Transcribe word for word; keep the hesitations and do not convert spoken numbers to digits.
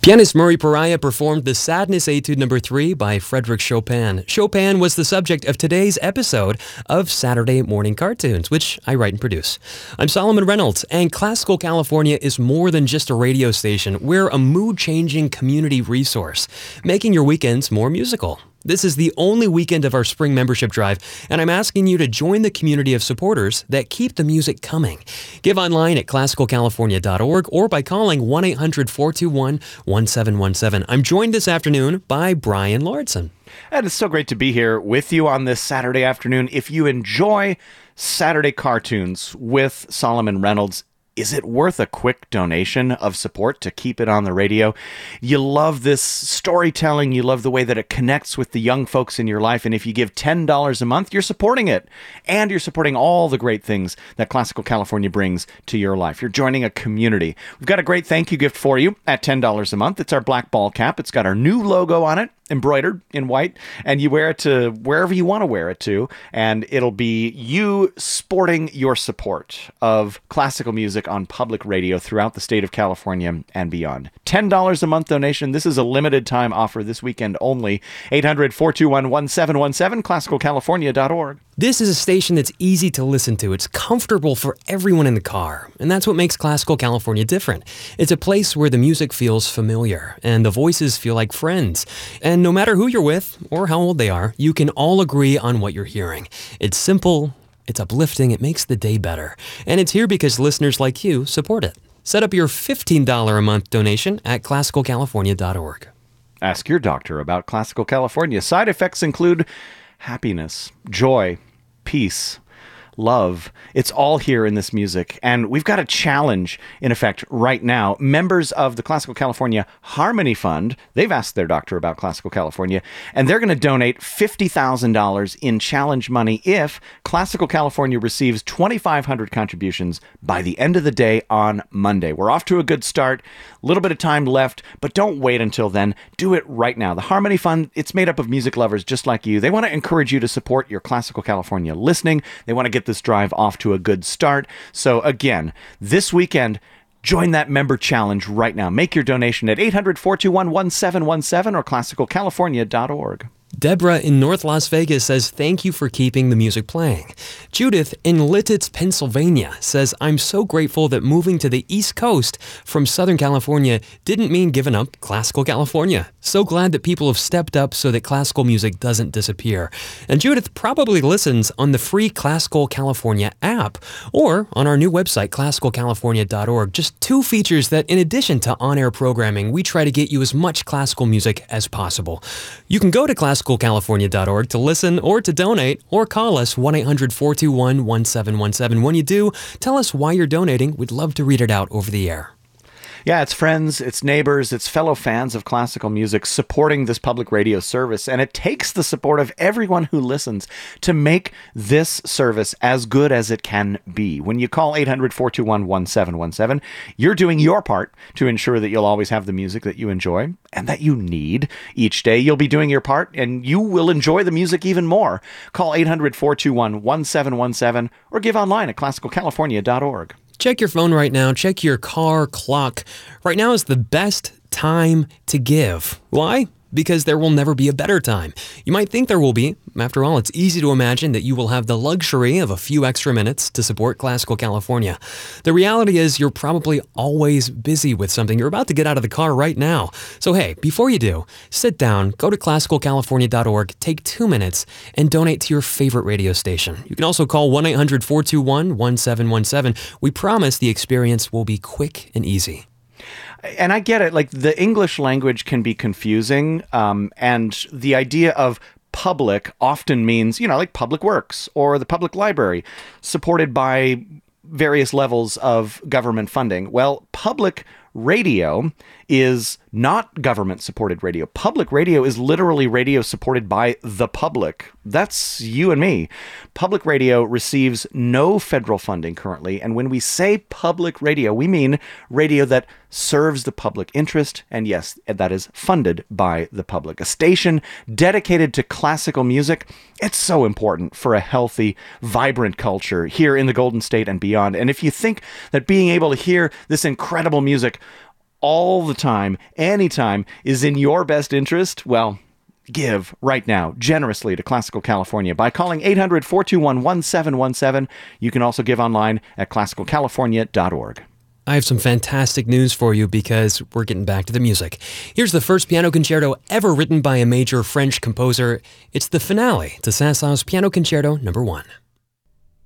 Pianist Murray Pariah performed the Sadness Etude number three by Frédéric Chopin. Chopin was the subject of today's episode of Saturday Morning Cartoons, which I write and produce. I'm Solomon Reynolds, and Classical California is more than just a radio station. We're a mood-changing community resource, making your weekends more musical. This is the only weekend of our spring membership drive, and I'm asking you to join the community of supporters that keep the music coming. Give online at classical california dot org or by calling one eight hundred, four two one, one seven one seven. I'm joined this afternoon by Brian Lauritsen. And it's so great to be here with you on this Saturday afternoon. If you enjoy Saturday cartoons with Solomon Reynolds, is it worth a quick donation of support to keep it on the radio? You love this storytelling. You love the way that it connects with the young folks in your life. And if you give ten dollars a month, you're supporting it. And you're supporting all the great things that Classical California brings to your life. You're joining a community. We've got a great thank you gift for you at ten dollars a month. It's our black ball cap. It's got our new logo on it, embroidered in white, and you wear it to wherever you want to wear it to, and it'll be you sporting your support of classical music on public radio throughout the state of California and beyond. ten dollars a month donation. This is a limited time offer this weekend only. eight hundred, four two one, one seven one seven, classical california dot org. This is a station that's easy to listen to. It's comfortable for everyone in the car, and that's what makes Classical California different. It's a place where the music feels familiar, and the voices feel like friends. And no matter who you're with, or how old they are, you can all agree on what you're hearing. It's simple, it's uplifting, it makes the day better. And it's here because listeners like you support it. Set up your fifteen dollars a month donation at classical california dot org. Ask your doctor about Classical California. Side effects include happiness, joy, peace, love. It's all here in this music. And we've got a challenge, in effect, right now. Members of the Classical California Harmony Fund, they've asked their doctor about Classical California, and they're going to donate fifty thousand dollars in challenge money if Classical California receives twenty-five hundred contributions by the end of the day on Monday. We're off to a good start. A little bit of time left, but don't wait until then. Do it right now. The Harmony Fund, it's made up of music lovers just like you. They want to encourage you to support your Classical California listening. They want to get this drive off to a good start. So again, this weekend, join that member challenge right now. Make your donation at eight hundred, four two one, one seven one seven or classical california dot org. Deborah in North Las Vegas says, thank you for keeping the music playing. Judith in Lititz, Pennsylvania says, I'm so grateful that moving to the East Coast from Southern California didn't mean giving up Classical California. So glad that people have stepped up so that classical music doesn't disappear. And Judith probably listens on the free Classical California app or on our new website, classical california dot org. Just two features that, in addition to on-air programming, we try to get you as much classical music as possible. You can go to classical california dot org to listen or to donate, or call us one eight hundred, four two one, one seven one seven. When you do, tell us why you're donating. We'd love to read it out over the air. Yeah, it's friends, it's neighbors, it's fellow fans of classical music supporting this public radio service, and it takes the support of everyone who listens to make this service as good as it can be. When you call eight hundred, four two one, one seven one seven, you're doing your part to ensure that you'll always have the music that you enjoy and that you need. Each day you'll be doing your part, and you will enjoy the music even more. Call eight hundred, four two one, one seven one seven or give online at classical california dot org. Check your phone right now. Check your car clock. Right now is the best time to give. Why? Because there will never be a better time. You might think there will be. After all, it's easy to imagine that you will have the luxury of a few extra minutes to support Classical California. The reality is you're probably always busy with something. You're about to get out of the car right now. So hey, before you do, sit down, go to classical california dot org, take two minutes, and donate to your favorite radio station. You can also call one eight hundred, four two one, one seven one seven. We promise the experience will be quick and easy. And I get it, like the English language can be confusing, um, and the idea of public often means, you know, like public works or the public library, supported by various levels of government funding. Well, public radio is not government-supported radio. Public radio is literally radio supported by the public. That's you and me. Public radio receives no federal funding currently, and when we say public radio, we mean radio that serves the public interest, and yes, that is funded by the public. A station dedicated to classical music. It's so important for a healthy, vibrant culture here in the Golden State and beyond. And if you think that being able to hear this incredible music all the time, anytime, is in your best interest, well, give right now generously to Classical California by calling eight hundred, four two one, one seven one seven. You can also give online at classical california dot org. I have some fantastic news for you because we're getting back to the music. Here's the first piano concerto ever written by a major French composer. It's the finale to Saint-Saëns Piano Concerto number one.